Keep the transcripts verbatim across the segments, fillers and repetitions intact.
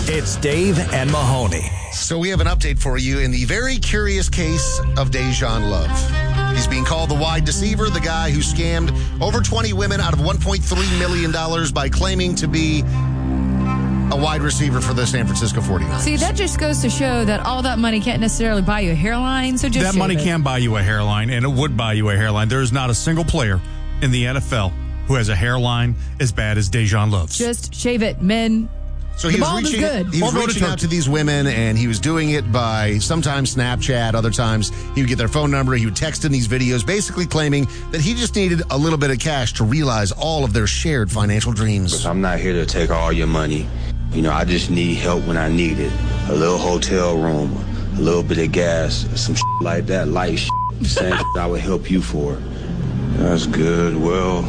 It's Dave and Mahoney. So we have an update for you in the very curious case of Dejan Love. He's being called the wide deceiver, the guy who scammed over twenty women out of one point three million dollars by claiming to be a wide receiver for the San Francisco forty-niners. See, that just goes to show that all that money can't necessarily buy you a hairline, so just That shave money it. can buy you a hairline, and it would buy you a hairline. There is not a single player in the N F L who has a hairline as bad as Dejan Love's. Just shave it, men. So he The was bald is reaching, good. he was Or go to reaching out Turkey. to these women, and he was doing it by sometimes Snapchat, other times he would get their phone number, he would text in these videos, basically claiming that he just needed a little bit of cash to realize all of their shared financial dreams. I'm not here to take all your money. You know, I just need help when I need it. A little hotel room, a little bit of gas, some shit like that, light shit. Same shit I would help you for. That's good. Well,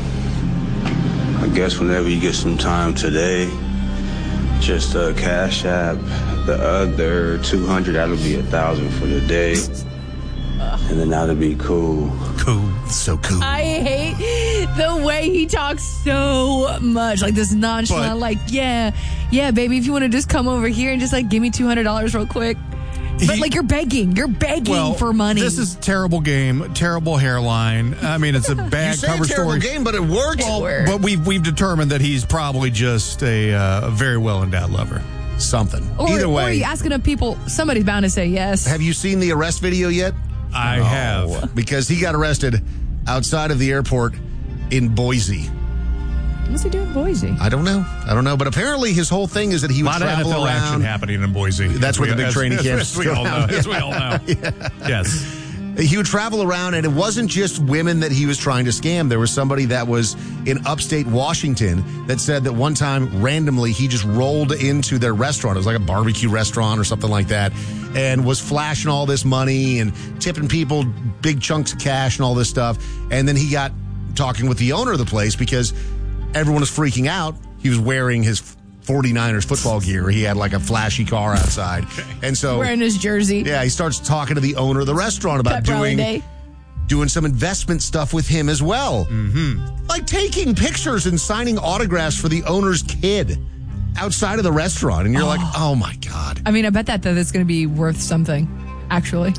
I guess whenever you get some time today, just uh, Cash App the other two hundred. That'll be a thousand for the day, and then that'll be cool. Cool. So cool. I hate the way he talks so much. Like this nonchalant, But- like, yeah, yeah, baby, if you want to just come over here and just like give me two hundred dollars real quick. But He- like you're begging. You're begging well, for money. This is a terrible game, terrible hairline. I mean, it's a You bad say cover a terrible story. game, but it worked. Well, But we've we've determined that he's probably just a, uh, a very well endowed lover. Something. or, Either or are way, you asking of people, somebody's bound to say yes. have you seen the arrest video yet? I have. Because he got arrested outside of the airport in Boise. What's he doing in Boise? I don't know. I don't know. But apparently his whole thing is that he A would lot of N F travel L action around. happening in Boise. That's As where the we- big as- training as, camps as we go all know. down. As we all know. Yes. He would travel around, and it wasn't just women that he was trying to scam. There was somebody that was in upstate Washington that said that one time, randomly, he just rolled into their restaurant. It was like a barbecue restaurant or something like that, and was flashing all this money and tipping people big chunks of cash and all this stuff. And then he got talking with the owner of the place because everyone was freaking out. He was wearing his forty-niners football gear. He had like a flashy car outside. And so, Wearing his jersey. yeah, he starts talking to the owner of the restaurant about Pep Rally doing Day. doing some investment stuff with him as well. Mm-hmm. Like taking pictures and signing autographs for the owner's kid outside of the restaurant. And you're like, oh my God. I mean, I bet that that is going to be worth something, actually.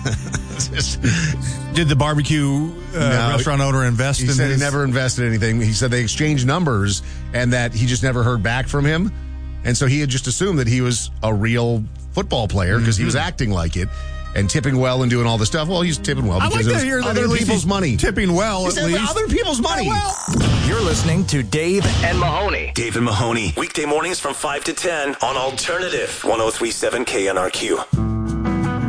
Did the barbecue uh, No. restaurant owner invest He in said his? he never invested anything. He said they exchanged numbers and that he just never heard back from him. And so he had just assumed that he was a real football player because he was acting like it and tipping well and doing all this stuff. Well, he's tipping well I because like it was to hear that other at least people's he's money. tipping well, He at said least. other people's money. You're listening to Dave and Mahoney. Dave and Mahoney, weekday mornings from five to ten on Alternative one oh three point seven K N R Q.